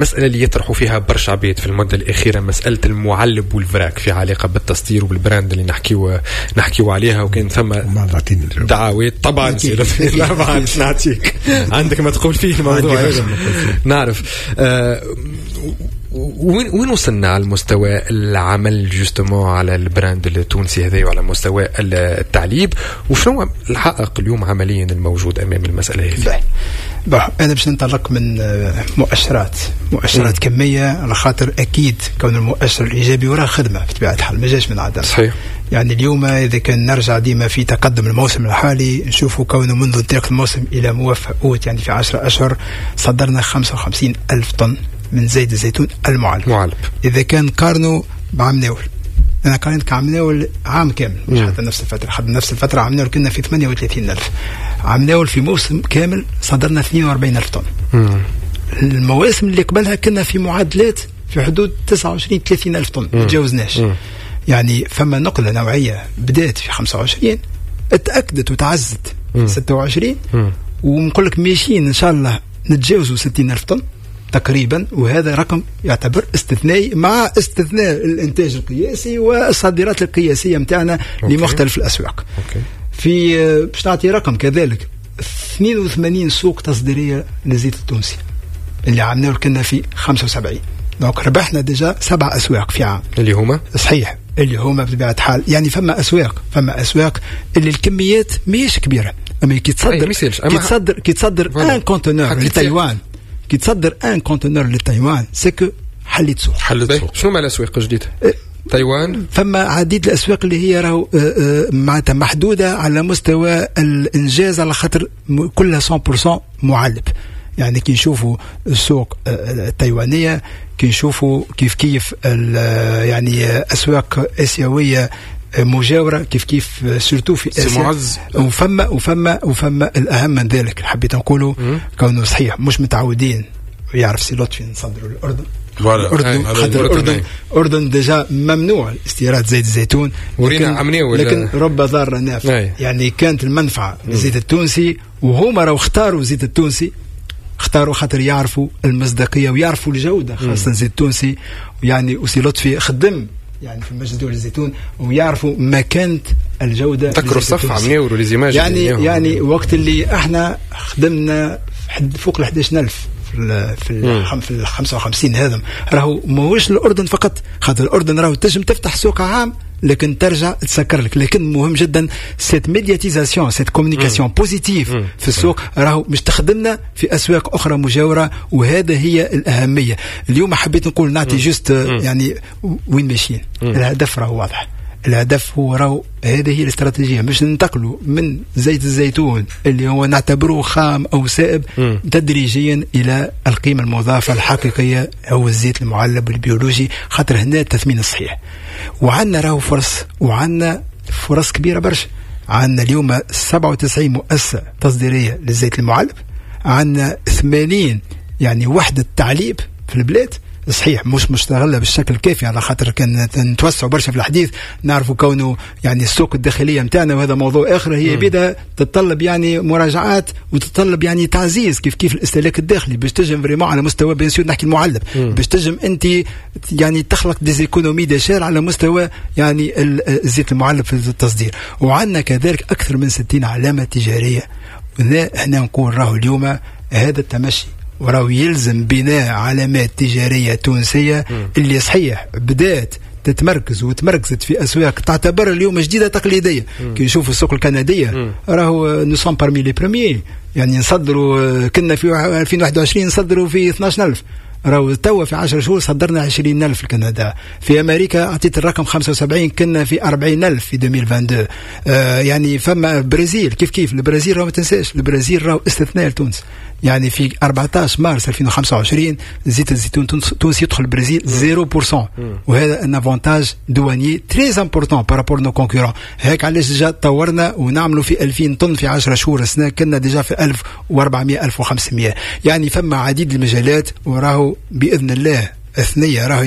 مسألة اللي يطرحوا فيها برشا عبيد في المدة الأخيرة، مسألة المعلب والفراك في علاقة بالتصدير وبالبراند اللي نحكيو عليها، وكان ثم دعاوات طبعا لا ما نعطيك عندك ما تقول فيه الموضوع نعرف. وين وصلنا على المستوى العمل جوستمون على البراند التونسي هذا وعلى مستوى التعليب، وشنو الحقق اليوم عمليا الموجود أمام المسألة هذه؟ أنا باش ننطلق من مؤشرات كمية، على خاطر أكيد كون المؤشر الإيجابي وراء خدمة بطبيعة الحال ما جاش من عدم. صحيح. يعني اليوم إذا كان نرجع ديما في تقدم الموسم الحالي نشوفوا كونه منذ انطلاق الموسم إلى موافق أوت، يعني في 10 أشهر صدرنا 55,000 طن من زيت الزيتون المعلب. إذا كان قارنوا بعمناول، أنا قارنت كعمناول عام كامل مش حتى نفس الفترة، خدنا نفس الفترة عمناول كنا في 38,000، عمناول في موسم كامل صدرنا 42,000 طن. المواسم اللي قبلها كنا في معدلات في حدود 29-30,000 طن ما تجاوزناش. يعني فما نقلة نوعية بدأت في 25 اتأكدت وتعزت 26 ونقول لك ماشيين إن شاء الله نتجاوزوا 60,000 طن تقريبا، وهذا رقم يعتبر استثنائي مع استثناء الانتاج القياسي والصادرات القياسية متاعنا لمختلف الأسواق. في باش نعطي رقم كذلك 82 سوق تصديرية للزيت التونسي اللي عملناه كنا في 75، دونك ربحنا ديجا 7 أسواق في عام اللي هما صحيح اللي هما بطبيعة الحال. يعني فما أسواق اللي الكميات مش كبيرة، أما كي تصدر ان كونتينور لتايوان، كي تصدر ان كونتينور لتايوان سكو حليت سوق. شنو مع الأسواق الجديدة؟ تايوان فما عديد الأسواق اللي هي راهو معناتها محدودة على مستوى الإنجاز، على خاطر كلها 100% معلب. يعني كي نشوفوا السوق التايوانية، كي نشوفوا كيف يعني أسواق آسيوية مجاورة كيف سورتو في آسيا، وفما الأهم من ذلك حبيت نقوله كونه صحيح مش متعودين، ويعرف سي لطفي نصدروا الأردن. الأردن ديجا ممنوع استيراد زيت الزيتون، لكن رب ضار نافع. يعني كانت المنفعة للزيت التونسي، وهما راهو اختاروا زيت التونسي، اختاروا خاطر يعرفوا المصداقية ويعرفوا الجودة، خاصة زيت التونسي. يعني وسي لطفي خدم يعني في المجلس الدولي للزيتون ويعرفوا مكانة الجودة. تذكروا الصفحة عملوا لي يعني وقت اللي احنا خدمنا فوق ال 11,000 في 55 هذا، راهو ماهوش الأردن فقط، خاطر الأردن راهو تنجم تفتح سوق عام لكن ترجع تسكر لك. لكن مهم جدا سيت ميدياتيزاسيون، سيت كومونيكاسيون بوزيتيف في السوق، راهو مش تخدمنا في أسواق أخرى مجاورة، وهذا هي الأهمية. اليوم حبيت نقول نعطي جست يعني وين ماشيين. الهدف راهو واضح، الهدف هو راهو هذه هي الاستراتيجية، مش ننتقلوا من زيت الزيتون اللي هو نعتبره خام أو سائب تدريجيا إلى القيمة المضافة الحقيقية أو الزيت المعلب البيولوجي، خاطر هنا التثمين الصحيح. وعندنا راهو فرص كبيرة برشا. عندنا اليوم 97 مؤسسة تصديرية للزيت المعلب، عندنا 80 يعني وحدة تعليب في البلاد. صحيح مش مشتغلة بالشكل الكافي، على خاطر كان نتوسع برشا في الحديث، نعرفوا كونه يعني السوق الداخلية متاعنا، وهذا موضوع آخر، هي بدأ تتطلب يعني مراجعات وتتطلب يعني تعزيز كيف الاستهلاك الداخلي باش تجم فريمون على مستوى بنسيون نحكي المعلب، باش تجم انت يعني تخلق ديزيكونومي ديشال على مستوى يعني الزيت المعلب في التصدير. وعندنا كذلك أكثر من 60 علامة تجارية. هنا نقول راهو اليوم هذا التمشي وراو يلزم بناء علامات تجارية تونسية اللي صحيح بدأت تتمركز وتمركزت في أسواق تعتبر اليوم جديدة تقليدية. كي نشوف السوق الكندية راهو نصام بارمي لي بريميي، يعني نصدروا كنا في 2021 نصدروا في 12,000، راهو توا في 10 شهور صدرنا 20,000 في كندا. في أمريكا أعطيت الرقم 75 كنا في 40,000 في 2022. يعني فما البرازيل كيف البرازيل راهو ما تنساش، البرازيل راهو استثناء لتونس. يعني في 14 مارس 2025 زيت الزيتون تونسي يدخل البرازيل 0%، وهذا ان افونتاج دوانيي تري امبورطون بارابور نو كونكورون. هيك علاش ديجا طورنا ونعملوا في 2000 طن في 10 شهور السنه، كنا ديجا في 1400 1500. يعني فما عديد المجالات، وراهو باذن الله الثنيه راهي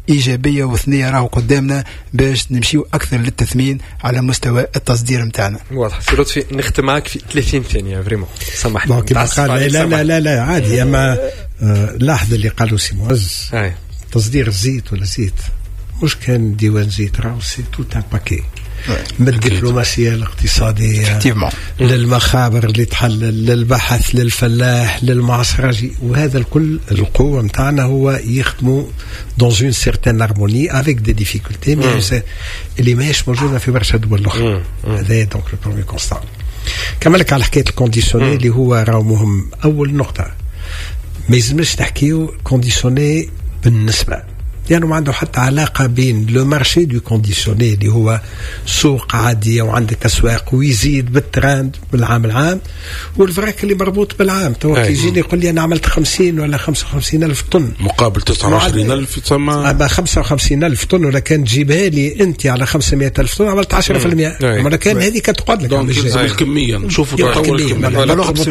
إيجابية وثنية راهو قدامنا باش نمشيو أكثر للتثمين على مستوى التصدير متاعنا. واضح. سي لطفي نختم معك في 30 ثانية فريمون سامحني. لا عادي. أما لاحظ اللي قالوا سي معز تصدير الزيت ولا زيت مش كان ديوان زيت راهو سي توت ان باكي من الدبلوماسية الاقتصادية للمخابر اللي تحلل للبحث للفلاح للمعصراجي وهذا الكل القوة متاعنا هو يخدموا dans une certaine harmonie avec des difficultés mais اللي ماهيش موجودة في برشا دول الأخرى. هذا donc le premier constat. كملك على حكاية الكونديسيوني اللي هو راهو مهم. أول نقطة ما يلزمش تحكيو كونديسيوني بالنسبة يعني ما عنده حتى علاقة بين لو مارشي دو كونديسيوني اللي هو سوق عادية وعندك أسواق ويزيد بالترند بالعام العام والفراك اللي مربوط بالعام. تو يجيني يقول لي أنا عملت 50 ولا 55 ألف طن مقابل 29 ألف ثم 55 ألف طن ولا كان تجيبها لي أنت على 500 ألف طن عملت 10%. ولا كان هذه كتقعد لك الكمية نشوفوا تطور الكمية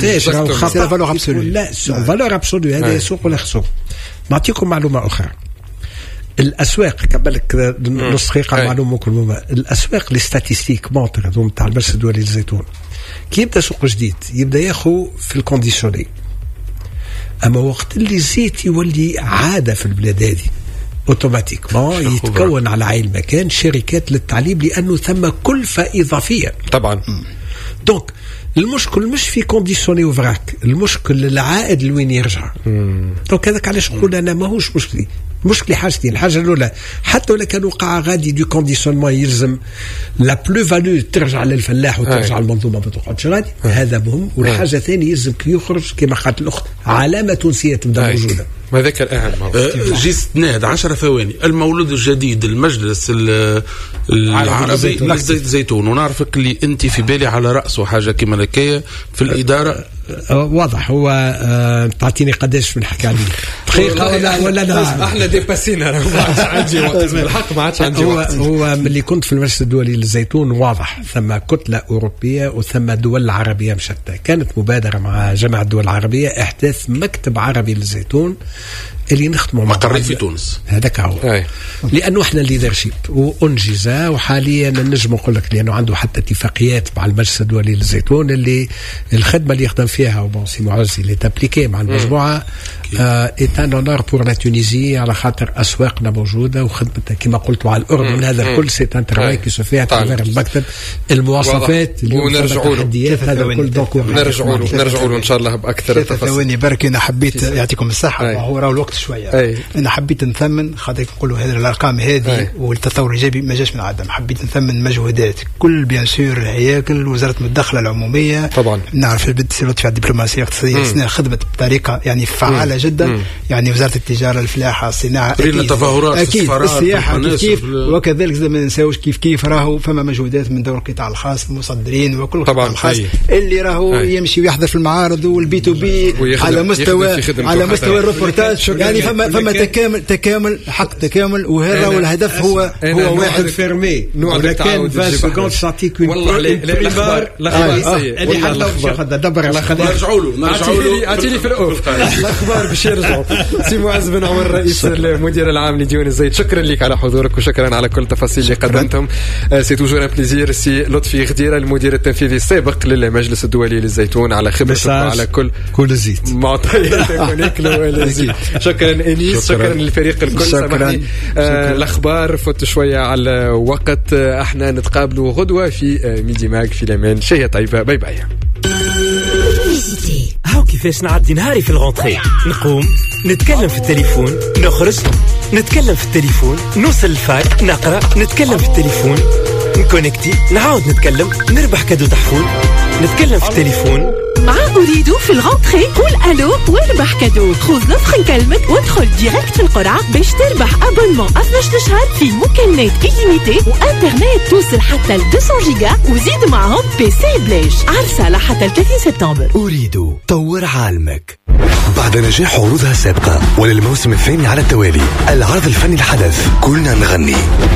لا فالور أبسولو هذا سوق ولا سوق. نعطيكم معلومة أخرى. الأسواق قبلك نص دقيقة معلومة كل مما الأسواق الاستاتيستيك مونتر هذوم تاع البورصة الدولية للزيتون كي يبدأ سوق جديد يبدأ ياخو في الكونديسيوني. أما وقت اللي الزيت يولي عادة في البلاد هذه اوتوماتيكمون يتكون على عين مكان شركات للتعليم لأنه ثم كلفة إضافية طبعا. دونك المشكل مش في كونديسيوني وفراك المشكل العائد لوين يرجع. دونك هذاك علاش نقول أنا ماهوش مشكلة حاجتين. الحاجة الأولى حتى ولا كان وقع غادي دو كونديسيونمون يلزم لا بلو فالو ترجع للفلاح وترجع المنظومة ما تقعدش غادي هذا مهم. والحاجة الثانية يلزم كي يخرج كما قالت الأخت علامة تونسية تبدأ موجودة. وهذاك الأهم. جيست ناد 10 ثواني. المولود الجديد المجلس العربي للزيتون ونعرفك اللي أنت في بالي على رأسه حاجة كما لكية في الإدارة. واضح. هو تعطيني قداش بنحكي عليه دقيقة ولا لا احنا ديباسينا ما عادش عندي وقت الحق ما عادش عندي وقت. هو ملي كنت في المجلس الدولي للزيتون واضح ثم كتلة أوروبية وثم دول عربية مشتى. كانت مبادرة مع جامعة الدول العربية إحداث مكتب عربي للزيتون اللي نخدموا مقر في تونس. هذاك هو لأنه احنا الليدرشيب وأنجز وحاليا نجم نقول لك لأنه عنده حتى اتفاقيات مع المجلس الدولي للزيتون اللي الخدمة اللي يخدم فيها وبون سي معز اللي تابليكي مع المجموعة إتان أونار بور لا تونيزي على خاطر أسواقنا موجودة وخدمتها كما قلت على الأردن. هذا الكل سي ان ترافاي كي سو في تravers المكتب المواصفات ونرجعوا له هذا الكل. دونك نرجعوا له إن شاء الله بأكثر ثواني برك. أنا حبيت يعطيكم الصحة وهو راه الوقت شوية. أنا حبيت نثمن خاطر نقولوا هذه الأرقام هذه والتطور الإيجابي ما جاش من عدم. حبيت نثمن مجهودات كل بيان سور الهياكل وزارة الدخل العمومية طبعا. نعرف البدء في الدبلوماسية الاقتصادية خدمت بطريقة يعني فعالة جدا. يعني وزارة التجارة الفلاحة الصناعة أكيد السياحة كيف وكذلك ما ننساوش كيف راهو فما مجهودات من دور القطاع الخاص المصدرين وكل القطاع الخاص اللي راهو يمشي ويحضر في المعارض والبي تو بي على مستوى الروبورتاج. يعني فما تكامل حق تكامل وهذا هو الهدف. هو واحد فيرمي ولكن 20 سكوند ساعتيك والله الاخبار اللي حتى دبر نرجعوا له اعطيني في الاوف الاخبار باش يرجعوا. سي معز بن عمر رئيس المدير العام لديوان الزيت شكرا لك على حضورك وشكرا على كل التفاصيل اللي قدمتهم. سي توجور ان بليزير. سي لطفي غديره المدير التنفيذي السابق للمجلس الدولي للزيتون على خبرتك على كل الزيت معطياتك شكرا انيس. شكرا للفريق الكل. سامحني الاخبار فوت شويه على وقت. احنا نتقابلوا غدوه في ميدي ماج في الامان. شهيه طيبه. باي باي. هاو كيفاش نعدي نهاري في الغونطري. نقوم نتكلم في التليفون نخرج نتكلم في التليفون نوصل الفاك نقرأ نتكلم في التليفون نكونكتي نعاود نتكلم نربح كادو تحفون نتكلم في التليفون مع أريد في الغونطري قول ألو واربح كادو. خذ نفخ نكلمك وادخل ديريكت في القرعة باش تربح أبونمون 12 شهر في مكالمات إليميتي وإنترنت توصل حتى 200 جيجا وزيد معهم بيسي بلاش. عرسة لحتى 30 سبتمبر. أريد طور عالمك. بعد نجاح عروضها السابقة وللموسم الثاني على التوالي العرض الفني الحدث كلنا نغني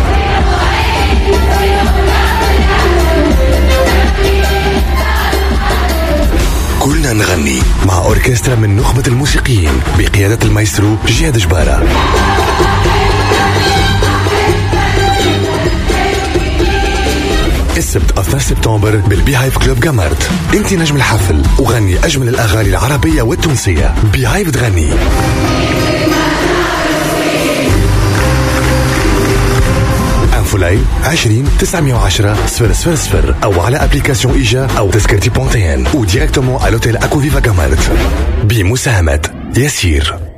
كلنا نغني مع أوركسترا من نخبة الموسيقيين بقيادة المايسترو جياد جبارة. السبت 12 سبتمبر بالبيهايف كلوب جامارت. انت نجم الحفل وغني أجمل الأغاني العربية والتونسية. بيهايف تغني. فولاي 20 910 000 أو على أبليكاسيون إيجا أو تذكرتي بونتين وديريكتومون على الأوتيل أكو فيفا جامارت بمساهمة يسير.